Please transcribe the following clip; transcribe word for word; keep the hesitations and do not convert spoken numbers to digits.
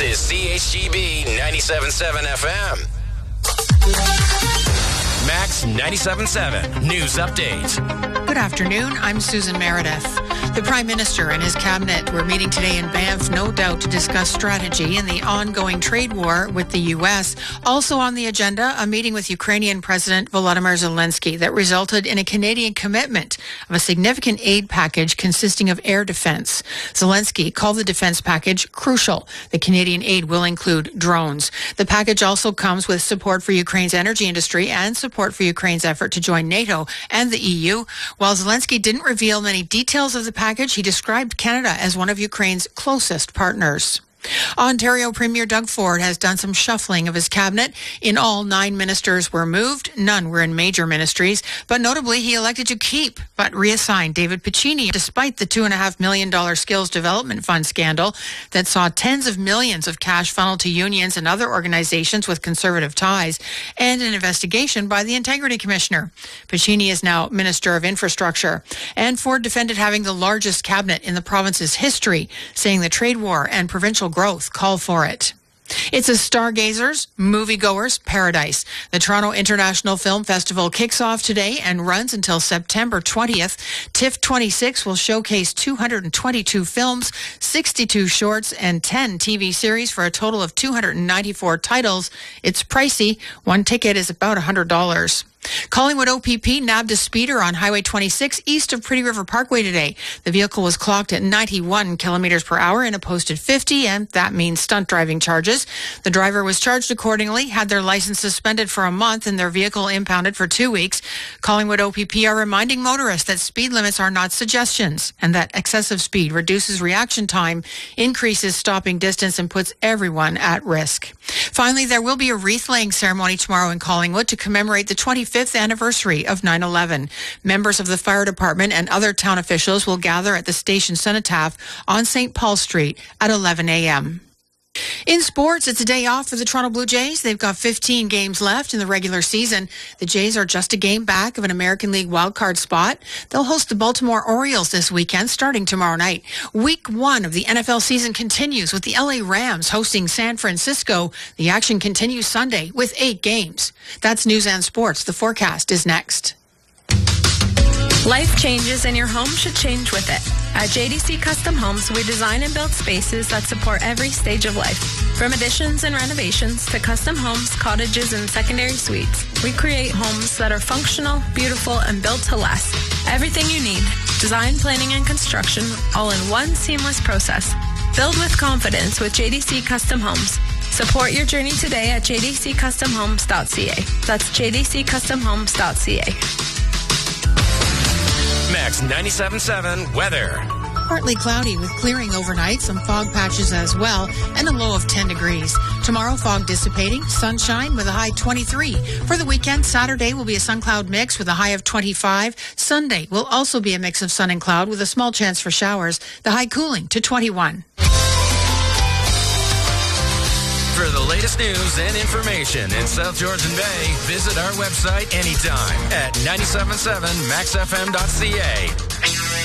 This is C H G B ninety-seven point seven F M. Max ninety-seven point seven News Update. Good afternoon. I'm Susan Meredith. The Prime Minister and his cabinet were meeting today in Banff, no doubt to discuss strategy in the ongoing trade war with the U S. Also on the agenda, a meeting with Ukrainian President Volodymyr Zelensky that resulted in a Canadian commitment of a significant aid package consisting of air defense. Zelensky called the defense package crucial. The Canadian aid will include drones. The package also comes with support for Ukraine's energy industry and support for Ukraine's effort to join NATO and the E U. While Zelensky didn't reveal many details of the package, he described Canada as one of Ukraine's closest partners. Ontario Premier Doug Ford has done some shuffling of his cabinet. In all, nine ministers were moved. None were in major ministries. But notably, he elected to keep but reassign David Piccini, despite the two point five million dollars Skills Development Fund scandal that saw tens of millions of cash funneled to unions and other organizations with conservative ties, and an investigation by the Integrity Commissioner. Piccini is now Minister of Infrastructure. And Ford defended having the largest cabinet in the province's history, saying the trade war and provincial growth call for it. It's a stargazers, moviegoers' paradise. The Toronto International Film Festival kicks off today and runs until September twentieth. TIFF twenty-six will showcase two hundred twenty-two films, sixty-two shorts, and ten T V series for a total of two hundred ninety-four titles. It's pricey. One ticket is about one hundred dollars. Collingwood O P P nabbed a speeder on Highway twenty-six east of Pretty River Parkway today. The vehicle was clocked at ninety-one kilometers per hour in a posted fifty, and that means stunt driving charges. The driver was charged accordingly, had their license suspended for a month, and their vehicle impounded for two weeks. Collingwood O P P are reminding motorists that speed limits are not suggestions, and that excessive speed reduces reaction time, increases stopping distance, and puts everyone at risk. Finally, there will be a wreath-laying ceremony tomorrow in Collingwood to commemorate the twenty-fifth anniversary of nine eleven. Members of the fire department and other town officials will gather at the station cenotaph on Saint Paul Street at eleven a.m. In sports, it's a day off for the Toronto Blue Jays. They've got fifteen games left in the regular season. The Jays are just a game back of an American League wildcard spot. They'll host the Baltimore Orioles this weekend, starting tomorrow night. Week one of the N F L season continues with the L A Rams hosting San Francisco. The action continues Sunday with eight games. That's News and Sports. The forecast is next. Life changes and your home should change with it. At J D C Custom Homes, we design and build spaces that support every stage of life. From additions and renovations to custom homes, cottages, and secondary suites, we create homes that are functional, beautiful, and built to last. Everything you need, design, planning, and construction, all in one seamless process. Build with confidence with J D C Custom Homes. Support your journey today at j d c custom homes dot c a. That's j d c custom homes dot c a. Max ninety-seven point seven weather. Partly cloudy with clearing overnight, some fog patches as well, and a low of ten degrees. Tomorrow, fog dissipating, sunshine with a high twenty-three. For the weekend, Saturday will be a sun-cloud mix with a high of twenty-five. Sunday will also be a mix of sun and cloud with a small chance for showers. The high cooling to twenty-one. For the latest news and information in South Georgian Bay, visit our website anytime at nine seven seven max f m dot c a.